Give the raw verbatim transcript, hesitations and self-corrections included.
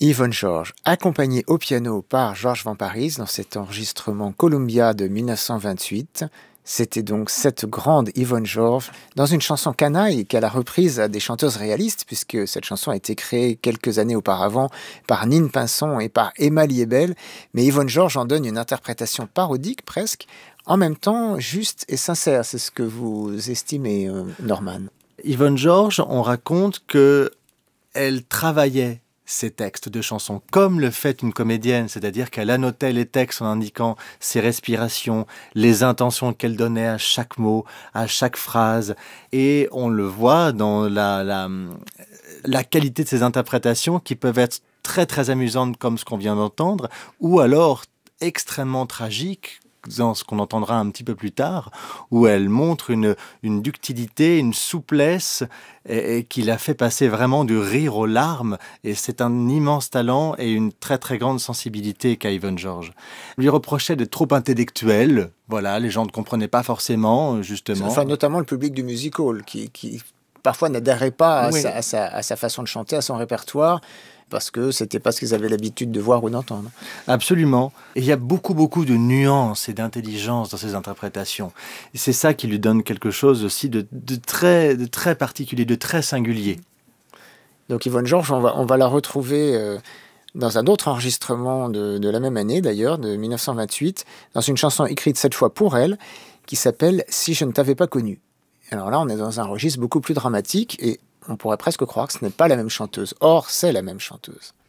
Yvonne Georges, accompagnée au piano par Georges Van Parijs dans cet enregistrement Columbia de mille neuf cent vingt-huit. C'était donc cette grande Yvonne Georges dans une chanson canaille qu'elle a reprise à des chanteuses réalistes, puisque cette chanson a été créée quelques années auparavant par Nine Pinson et par Emma Liebel. Mais Yvonne Georges en donne une interprétation parodique presque, en même temps juste et sincère. C'est ce que vous estimez, euh, Norman. Yvonne Georges, on raconte qu'elle travaillait ses textes de chansons, comme le fait une comédienne, c'est-à-dire qu'elle annotait les textes en indiquant ses respirations, les intentions qu'elle donnait à chaque mot, à chaque phrase, et on le voit dans la, la, la qualité de ses interprétations qui peuvent être très très amusantes comme ce qu'on vient d'entendre, ou alors extrêmement tragiques, dans ce qu'on entendra un petit peu plus tard, où elle montre une, une ductilité, une souplesse et, et qui la fait passer vraiment du rire aux larmes. Et c'est un immense talent et une très très grande sensibilité qu'a Yvonne Georges. Lui reprochait d'être trop intellectuel. Voilà, les gens ne comprenaient pas forcément, justement. Enfin, notamment le public du music hall, qui, qui parfois n'adhérait pas à, Oui. sa, à, sa, à sa façon de chanter, à son répertoire, parce que c'était pas ce qu'ils avaient l'habitude de voir ou d'entendre. Absolument. Et il y a beaucoup, beaucoup de nuances et d'intelligence dans ses interprétations. Et c'est ça qui lui donne quelque chose aussi de, de, très, de très particulier, de très singulier. Donc Yvonne Georges, on va, on va la retrouver euh, dans un autre enregistrement de, de la même année d'ailleurs, de mille neuf cent vingt-huit, dans une chanson écrite cette fois pour elle, qui s'appelle « Si je ne t'avais pas connu ». Alors là, on est dans un registre beaucoup plus dramatique et on pourrait presque croire que ce n'est pas la même chanteuse. Or, c'est la même chanteuse.